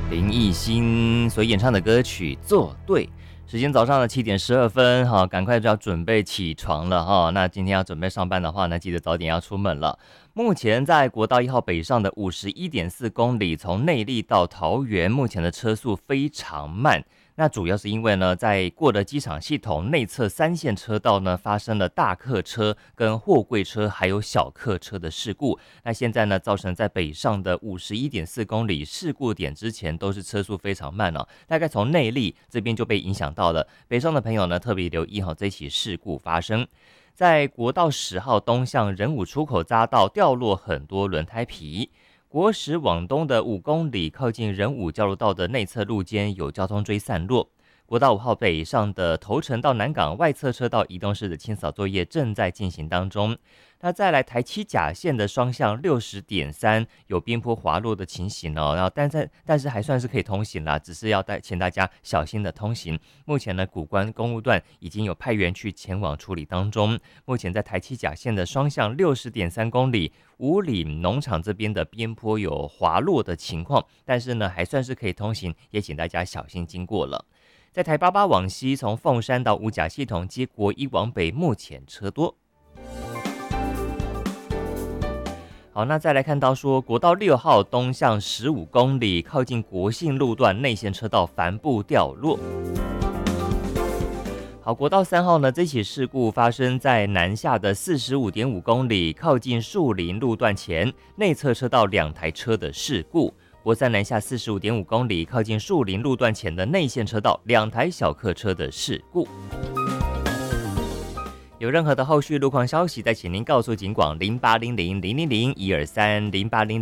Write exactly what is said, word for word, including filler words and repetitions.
林奕欣所演唱的歌曲《作对》。时间早上的七点十二分，哈，赶快就要准备起床了哈。那今天要准备上班的话呢，记得早点要出门了。目前在国道一号北上的五十一点四公里，从内坜到桃园，目前的车速非常慢。那主要是因为呢，在过了机场系统内侧三线车道呢，发生了大客车跟货柜车还有小客车的事故。那现在呢，造成在北上的五十一点四公里事故点之前都是车速非常慢哦，大概从内坜这边就被影响到了。北上的朋友呢，特别留意哈，这起事故发生在国道十号东向仁武出口匝道，掉落很多轮胎皮。国十往东的五公里，靠近仁武交流道的内侧路肩有交通锥散落。国道五号北上的头城到南港外侧车道移动式的清扫作业正在进行当中。那再来台七甲线的双向六十点三有边坡滑落的情形哦，然后但是但是还算是可以通行啦，只是要带请大家小心的通行。目前呢，谷关公路段已经有派员去前往处理当中。目前在台七甲线的双向六十点三公里，五里农场这边的边坡有滑落的情况，但是呢还算是可以通行，也请大家小心经过了。在台八八往西，从凤山到五甲系统接国一往北，目前车多。好，那再来看到说，国道六号东向十五公里，靠近国信路段内线车道帆布掉落。好，国道三号呢，这起事故发生在南下的四十五点五公里，靠近树林路段前，内侧车道两台车的事故。国三南下四十五点五公里，靠近树林路段前的内线车道两台小客车的事故。有任何的后续路况消息，再请您告诉警广零八零零零零零一二三零八零。